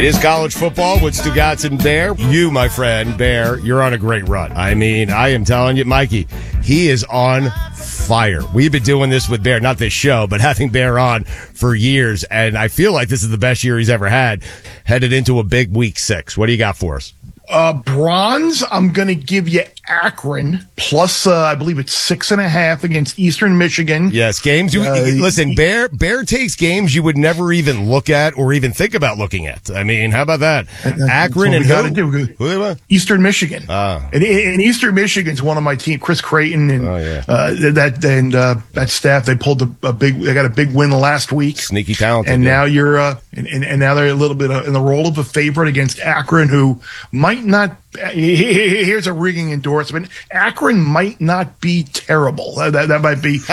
It is college football with Stugotz and Bear. You, my friend, Bear, you're on a great run. I mean, I am telling you, Mikey, he is on fire. We've been doing this with Bear, not this show, but having Bear on for years, and I feel like this is the best year he's ever had, headed into a big week 6. What do you got for us? Bronze, I'm going to give you Akron, plus I believe it's 6.5 against Eastern Michigan. Yes, games. Listen, Bear takes games you would never even look at or even think about looking at. I mean, how about that? Akron and who? Eastern Michigan. And Eastern Michigan's one of my team. Chris Creighton and that staff. They pulled They got a big win last week. Sneaky talented. And now you're and now they're a little bit in the role of a favorite against Akron, who might not. Here's a rigging endorsement. Akron might not be terrible. That might be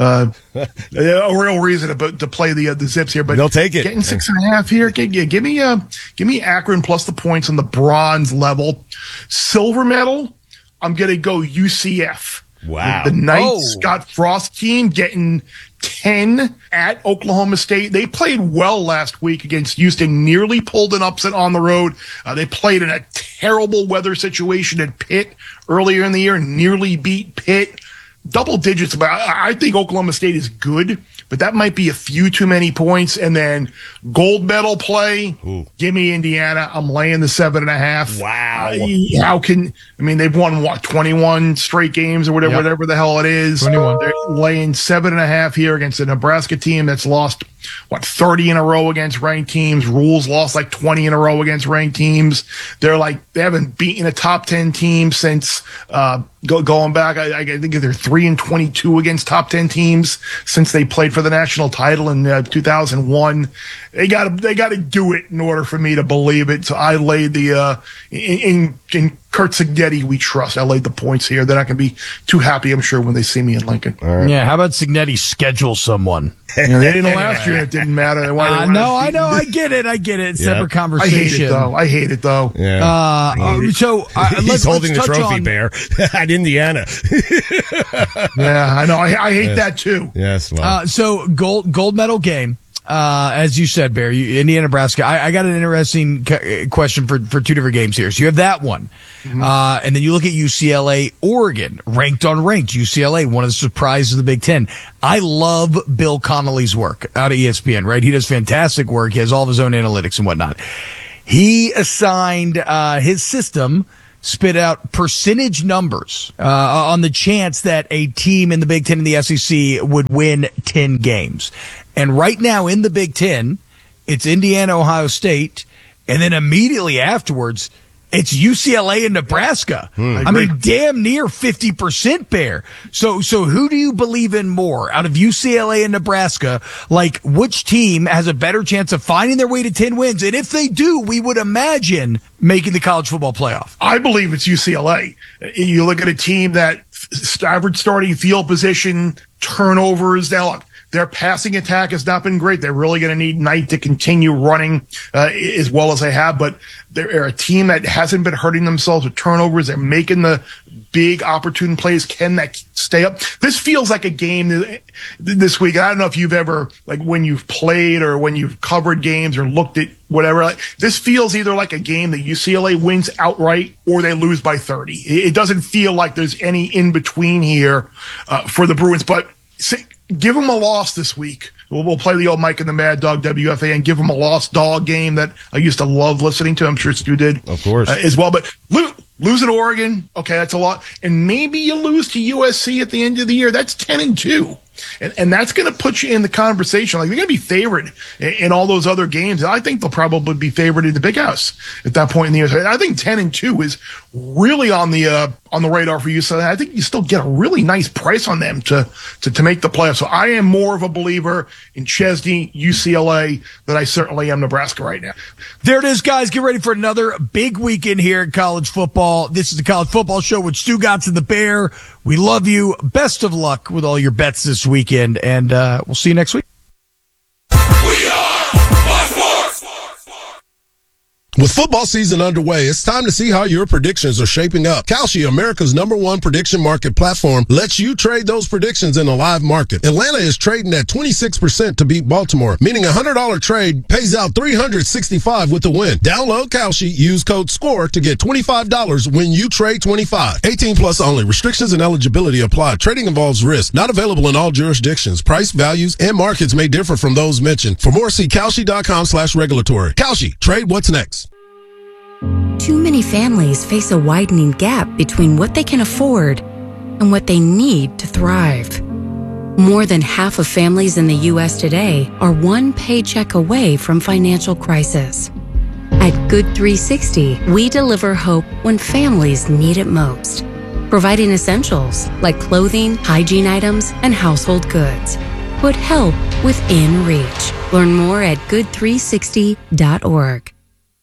a real reason to play the Zips here. But they'll take it. Getting 6.5 here. Give me Akron plus the points on the bronze level. Silver medal, I'm gonna go UCF. Wow. The Knights, Scott Frost team getting 10 at Oklahoma State. They played well last week against Houston, nearly pulled an upset on the road. They played in a terrible weather situation at Pitt earlier in the year, nearly beat Pitt. Double digits, but I think Oklahoma State is good, but that might be a few too many points. And then gold medal play, give me Indiana. I'm laying the 7.5. Wow. They've won 21 straight games or whatever the hell it is. 21. They're laying 7.5 here against a Nebraska team that's lost 30 in a row against ranked teams. Rules lost 20 in a row against ranked teams. They haven't beaten a top 10 team since going back. I think they're 3-22 against top 10 teams since they played for the national title in 2001. They got to do it in order for me to believe it. So I laid the in Kurt Signetti, we trust. I laid the points here. They're not going to be too happy, I'm sure, when they see me in Lincoln. All right. Yeah, how about Signetti schedule someone? They didn't last year. It didn't matter. I know. I get it. Separate conversation. I hate it though. Yeah. He's holding the trophy, Bear, at Indiana. Yeah, I know. I hate that too. Yes. Well. So gold medal game. As you said, Bear, Indiana, Nebraska. I got an interesting question for two different games here. So you have that one. Mm-hmm. And then you look at UCLA, Oregon, ranked on ranked. UCLA, one of the surprises of the Big Ten. I love Bill Connolly's work out of ESPN, right? He does fantastic work. He has all of his own analytics and whatnot. He assigned, his system spit out percentage numbers, on the chance that a team in the Big Ten and the SEC would win 10 games. And right now in the Big Ten, it's Indiana, Ohio State, and then immediately afterwards, it's UCLA and Nebraska. I mean, damn near 50%, Bear. So who do you believe in more out of UCLA and Nebraska? Which team has a better chance of finding their way to 10 wins? And if they do, we would imagine making the college football playoff. I believe it's UCLA. You look at a team that average starting field position, turnovers. Now, look, their passing attack has not been great. They're really going to need Knight to continue running as well as they have. But they're a team that hasn't been hurting themselves with turnovers. They're making the big opportune plays. Can that stay up? This feels like a game this week. I don't know if you've ever, when you've played or when you've covered games or looked at whatever. This feels either like a game that UCLA wins outright or they lose by 30. It doesn't feel like there's any in between here for the Bruins. But give them a loss this week. We'll play the old Mike and the Mad Dog WFA and give them a lost dog game that I used to love listening to. I'm sure Stu did. Of course. As well. But lose at Oregon. Okay, that's a lot. And maybe you lose to USC at the end of the year. That's 10-2. And that's going to put you in the conversation. They're going to be favored in all those other games. I think they'll probably be favored in the Big House at that point in the year. I think 10-2 is really on the radar for you. So I think you still get a really nice price on them to make the playoffs. So I am more of a believer in Chesney, UCLA, than I certainly am Nebraska right now. There it is, guys. Get ready for another big weekend here in college football. This is the College Football Show with Stugotz and the Bear. We love you. Best of luck with all your bets this weekend, and we'll see you next week. We are Fox Sports. With football season underway, it's time to see how your predictions are shaping up. Kalshi, America's #1 prediction market platform, lets you trade those predictions in a live market. Atlanta is trading at 26% to beat Baltimore, meaning a $100 trade pays out $365 with the win. Download Kalshi, use code SCORE to get $25 when you trade 25. 18 plus only. Restrictions and eligibility apply. Trading involves risk. Not available in all jurisdictions. Price, values, and markets may differ from those mentioned. For more, see Kalshi.com/regulatory. Kalshi, trade what's next. Too many families face a widening gap between what they can afford and what they need to thrive. More than half of families in the U.S. today are one paycheck away from financial crisis. At Good 360, we deliver hope when families need it most, providing essentials like clothing, hygiene items, and household goods. Put help within reach. Learn more at good360.org.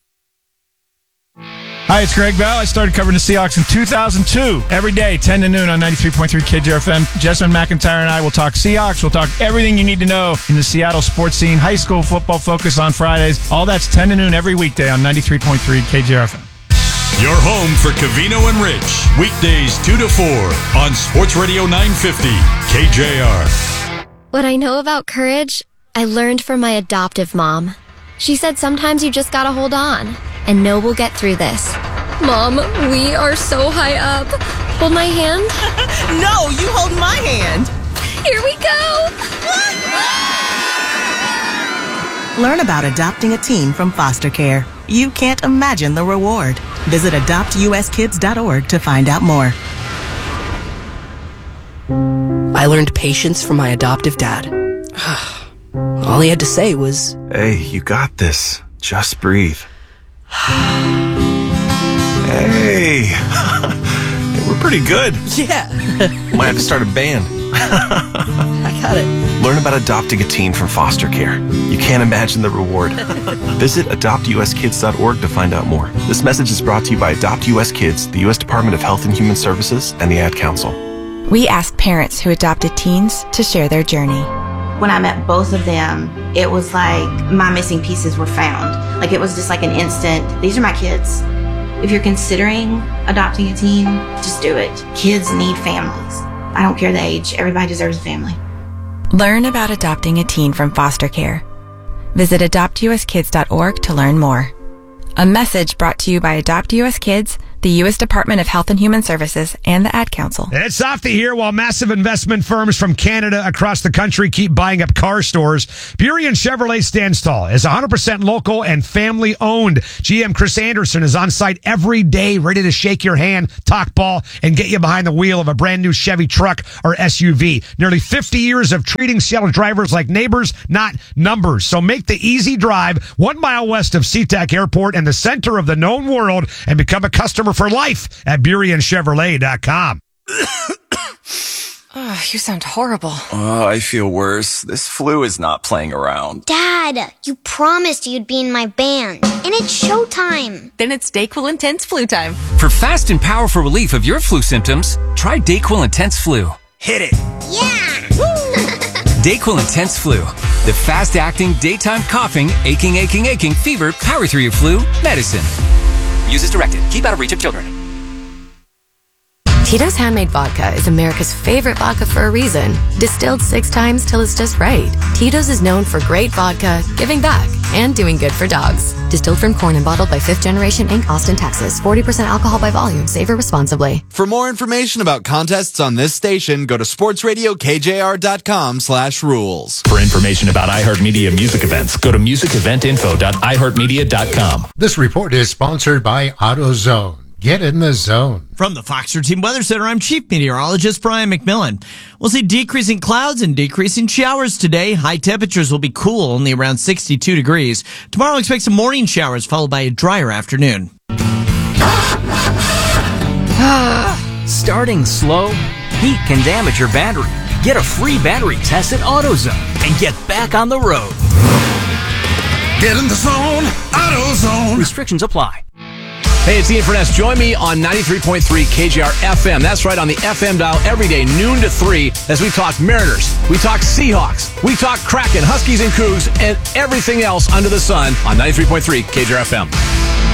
Hi, it's Greg Bell. I started covering the Seahawks in 2002. Every day, 10 to noon on 93.3 KJRFM. Jessamine McIntyre and I will talk Seahawks. We'll talk everything you need to know in the Seattle sports scene. High school football focus on Fridays. All that's 10 to noon every weekday on 93.3 KJRFM. Your home for Covino and Rich. Weekdays 2 to 4 on Sports Radio 950 KJR. What I know about courage, I learned from my adoptive mom. She said sometimes you just gotta hold on and know we'll get through this. Mom, we are so high up. Hold my hand. No, you hold my hand. Here we go. Learn about adopting a teen from foster care. You can't imagine the reward. Visit adoptuskids.org to find out more. I learned patience from my adoptive dad. All he had to say was, "Hey, you got this. Just breathe." Hey, we're pretty good. Yeah. Might have to start a band. I got it. Learn about adopting a teen from foster care. You can't imagine the reward. Visit adoptuskids.org to find out more. This message is brought to you by Adopt US Kids, the U.S. Department of Health and Human Services, and the Ad Council. We asked parents who adopted teens to share their journey. When I met both of them, it was like my missing pieces were found. Like it was just like an instant, these are my kids. If you're considering adopting a teen, just do it. Kids need families. I don't care the age. Everybody deserves a family. Learn about adopting a teen from foster care. Visit adoptuskids.org to learn more. A message brought to you by Adopt US Kids, the U.S. Department of Health and Human Services, and the Ad Council. It's off to here while massive investment firms from Canada across the country keep buying up car stores. Burien Chevrolet stands tall. It's 100% local and family owned. GM Chris Anderson is on site every day, ready to shake your hand, talk ball, and get you behind the wheel of a brand new Chevy truck or SUV. Nearly 50 years of treating Seattle drivers like neighbors, not numbers. So make the easy drive 1 mile west of SeaTac Airport and the center of the known world and become a customer for life at BurienChevrolet.com. Oh, you sound horrible. Oh, I feel worse. This flu is not playing around. Dad, you promised you'd be in my band, and it's showtime. Then it's DayQuil Intense Flu time. For fast and powerful relief of your flu symptoms, try DayQuil Intense Flu. Hit it. Yeah! DayQuil Intense Flu. The fast-acting, daytime coughing, aching, fever, power through your flu medicine. Use as directed. Keep out of reach of children. Tito's Handmade Vodka is America's favorite vodka for a reason. Distilled 6 times till it's just right. Tito's is known for great vodka, giving back, and doing good for dogs. Distilled from corn and bottled by 5th Generation Inc., Austin, Texas. 40% alcohol by volume. Savor responsibly. For more information about contests on this station, go to sportsradiokjr.com/rules. For information about iHeartMedia music events, go to musiceventinfo.iheartmedia.com. This report is sponsored by AutoZone. Get in the zone. From the Fox 13 Weather Center, I'm Chief Meteorologist Brian McMillan. We'll see decreasing clouds and decreasing showers today. High temperatures will be cool, only around 62 degrees. Tomorrow, expect some morning showers followed by a drier afternoon. Starting slow? Heat can damage your battery. Get a free battery test at AutoZone and get back on the road. Get in the zone, AutoZone. Restrictions apply. Hey, it's Ian Furness. Join me on 93.3 KJR FM. That's right, on the FM dial every day, noon to 3, as we talk Mariners, we talk Seahawks, we talk Kraken, Huskies and Cougs, and everything else under the sun on 93.3 KJR FM.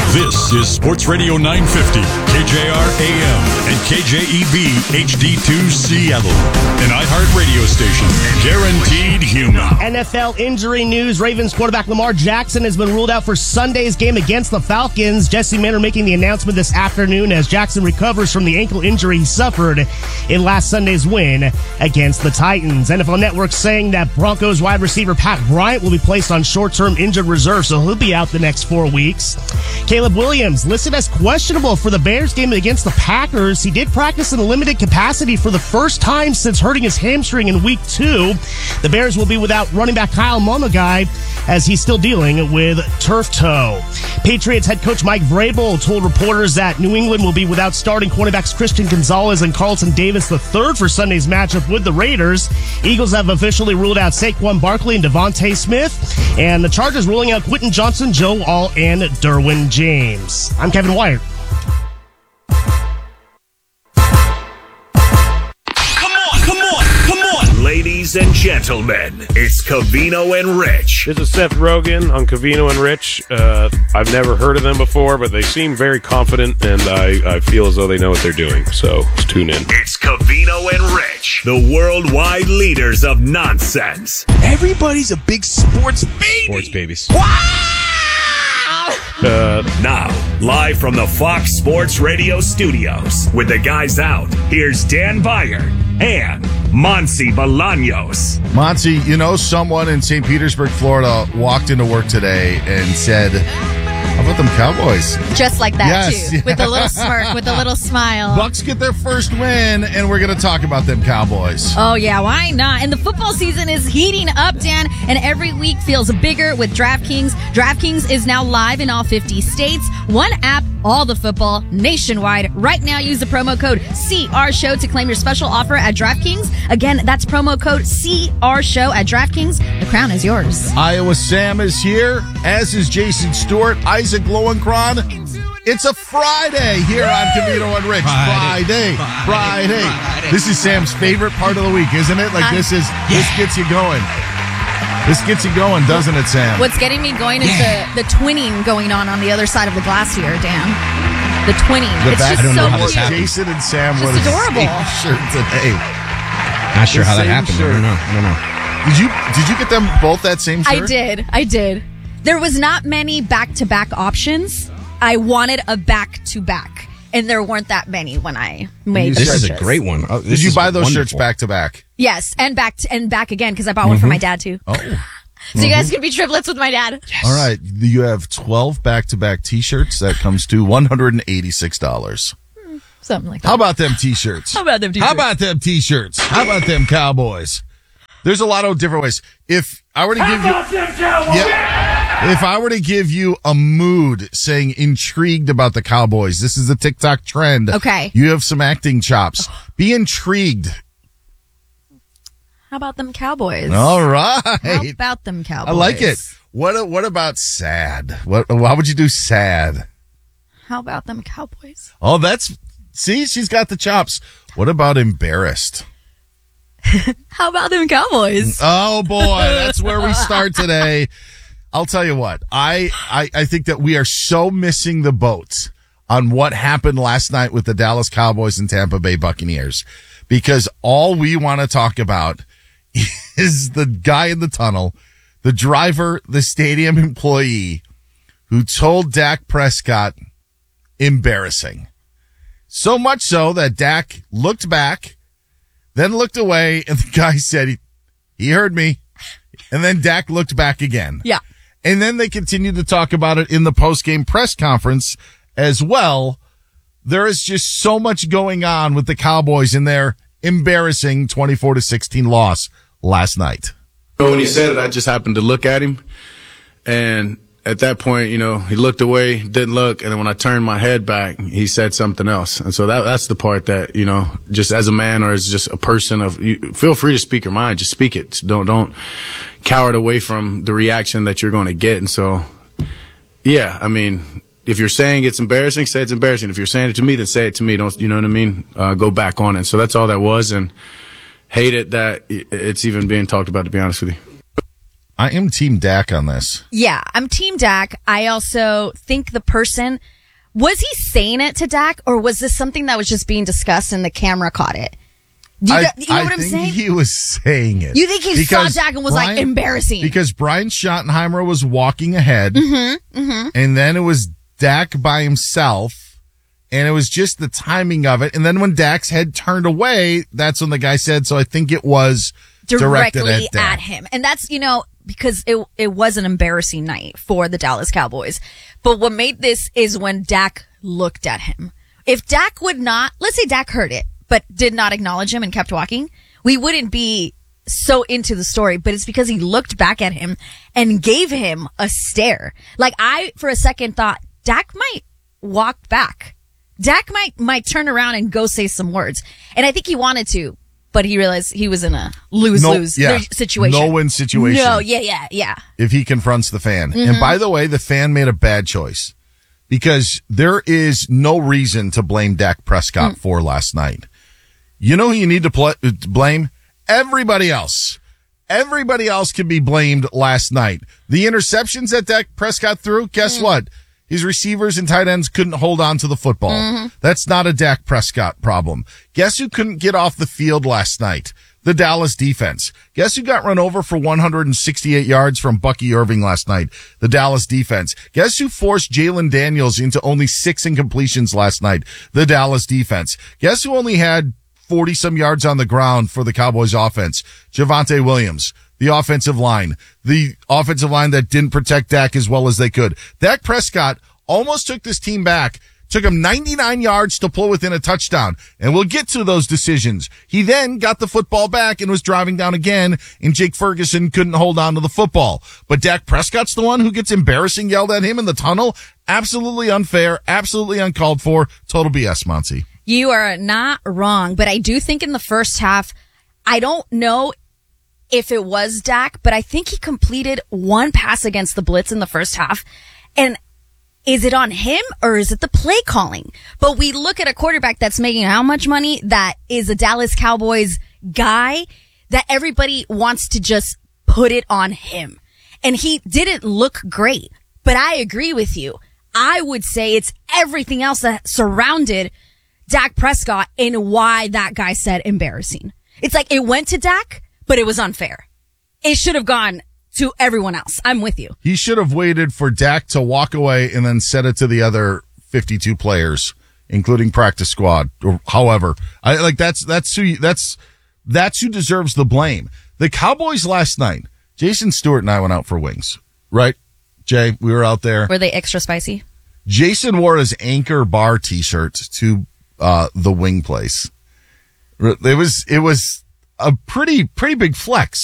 This is Sports Radio 950, KJR AM, and KJEB HD2 Seattle, an iHeart radio station. Guaranteed human. NFL injury news. Ravens quarterback Lamar Jackson has been ruled out for Sunday's game against the Falcons. Jesse Manor making the announcement this afternoon as Jackson recovers from the ankle injury he suffered in last Sunday's win against the Titans. NFL Network saying that Broncos wide receiver Pat Bryant will be placed on short-term injured reserve, so he'll be out the next 4 weeks. Caleb Williams listed as questionable for the Bears game against the Packers. He did practice in a limited capacity for the first time since hurting his hamstring in week 2. The Bears will be without running back Kyle Momagai as he's still dealing with turf toe. Patriots head coach Mike Vrabel told reporters that New England will be without starting cornerbacks Christian Gonzalez and Carlton Davis III for Sunday's matchup with the Raiders. Eagles have officially ruled out Saquon Barkley and Devontae Smith, and the Chargers ruling out Quentin Johnson, Joe All, and Derwin James. I'm Kevin Wyatt. Ladies and gentlemen, it's Covino and Rich. This is Seth Rogen on Covino and Rich. I've never heard of them before, but they seem very confident, and I feel as though they know what they're doing. So let's tune in. It's Covino and Rich, the worldwide leaders of nonsense. Everybody's a big sports baby. Sports babies. Now, live from the Fox Sports Radio studios, with the guys out, here's Dan Beyer and Monsi Bolaños. Monsi, you know, someone in St. Petersburg, Florida, walked into work today and said, how about them Cowboys? Just like that, Yes, too. yeah. With a little smirk, with a little smile. Bucks get their first win, and we're going to talk about them Cowboys. Oh, yeah, why not? And the football season is heating up, Dan, and every week feels bigger with DraftKings. DraftKings is now live in all 50 states. One app, all the football, nationwide. Right now, use the promo code CRSHOW to claim your special offer at DraftKings. Again, that's promo code CRSHOW at DraftKings. The crown is yours. Iowa Sam is here, as is Jason Stewart, Isaac Lowenkron. It's a Friday here on Covino and Rich. Friday. This is Sam's favorite part of the week, isn't it? Like this gets you going. This gets you going, doesn't it, Sam? What's getting me going is the twinning going on the other side of the glass here, Dan. The twinning. It's just so cute. Jason and Sam Just wore the adorable. same shirt today. Not sure how that Same happened. shirt. I don't know. Did you get them both that same shirt? I did. There was not many back-to-back options. I wanted a back-to-back, and there weren't that many when I made the This is purchase. a great one. Oh, Did you buy those shirts back to back? Yes, and back again, because I bought one for my dad, too. Oh. So you guys can be triplets with my dad. All right. You have 12 back-to-back T-shirts. That comes to $186. Something like that. How about them T-shirts? How about them T-shirts? How about them T-shirts? How about them Cowboys? There's a lot of different ways. If I were to give if I were to give you a mood saying intrigued about the Cowboys, this is the TikTok trend. Okay. You have some acting chops. Be intrigued. How about them Cowboys? All right. How about them Cowboys? I like it. What about sad? How would you do sad? How about them Cowboys? Oh, see, she's got the chops. What about embarrassed? How about them Cowboys? Oh boy, that's where we start today. I'll tell you what, I think that we are so missing the boat on what happened last night with the Dallas Cowboys and Tampa Bay Buccaneers, because all we want to talk about is the guy in the tunnel, the driver, the stadium employee who told Dak Prescott, embarrassing. So much so that Dak looked back, then looked away, and the guy said, he heard me. And then Dak looked back again. Yeah. And then they continued to talk about it in the post-game press conference as well. There is just so much going on with the Cowboys in their embarrassing 24-16 loss last night. When he said it, I just happened to look at him. And at that point, he looked away, didn't look. And then when I turned my head back, he said something else. And so that's the part that, just as a man or as just a person feel free to speak your mind. Just speak it. Don't cower away from the reaction that you're going to get. And so, yeah, I mean, if you're saying it's embarrassing, say it's embarrassing. If you're saying it to me, then say it to me. Don't, you know what I mean? Go back on it. So that's all that was. And hate it that it's even being talked about, to be honest with you. I am Team Dak on this. Yeah, I'm Team Dak. I also think the person, was he saying it to Dak, or was this something that was just being discussed and the camera caught it? You know what I'm saying? I think he was saying it. You think he saw Dak and was like, embarrassing? Because Brian Schottenheimer was walking ahead, and then it was Dak by himself, and it was just the timing of it. And then when Dak's head turned away, that's when the guy said, so I think it was directly at him. And that's, because it was an embarrassing night for the Dallas Cowboys. But what made this is when Dak looked at him. If Dak would not, let's say Dak heard it, but did not acknowledge him and kept walking, we wouldn't be so into the story. But it's because he looked back at him and gave him a stare. Like, I, for a second, thought Dak might walk back. Dak might turn around and go say some words. And I think he wanted to, but he realized he was in a lose-lose situation. No-win situation. No, yeah. If he confronts the fan. And by the way, the fan made a bad choice because there is no reason to blame Dak Prescott for last night. You know who you need to blame? Everybody else. Everybody else can be blamed last night. The interceptions that Dak Prescott threw, guess what? His receivers and tight ends couldn't hold on to the football. That's not a Dak Prescott problem. Guess who couldn't get off the field last night? The Dallas defense. Guess who got run over for 168 yards from Bucky Irving last night? The Dallas defense. Guess who forced Jalen Daniels into only 6 incompletions last night? The Dallas defense. Guess who only had 40-some yards on the ground for the Cowboys offense? Javonte Williams. The offensive line that didn't protect Dak as well as they could. Dak Prescott almost took this team back, took him 99 yards to pull within a touchdown. And we'll get to those decisions. He then got the football back and was driving down again, and Jake Ferguson couldn't hold on to the football. But Dak Prescott's the one who gets embarrassing yelled at him in the tunnel. Absolutely unfair, absolutely uncalled for. Total BS, Monty. You are not wrong, but I do think in the first half, I don't know if it was Dak, but I think he completed one pass against the blitz in the first half. And is it on him or is it the play calling? But we look at a quarterback that's making how much money that is a Dallas Cowboys guy that everybody wants to just put it on him. And he didn't look great, but I agree with you. I would say it's everything else that surrounded Dak Prescott and why that guy said embarrassing. It's like it went to Dak, but it was unfair. It should have gone to everyone else. I'm with you. He should have waited for Dak to walk away and then said it to the other 52 players, including practice squad or however. That's who deserves the blame. The Cowboys last night, Jason Stewart and I went out for wings, right? Jay, we were out there. Were they extra spicy? Jason wore his Anchor Bar t-shirt to the wing place. It was a pretty big flex.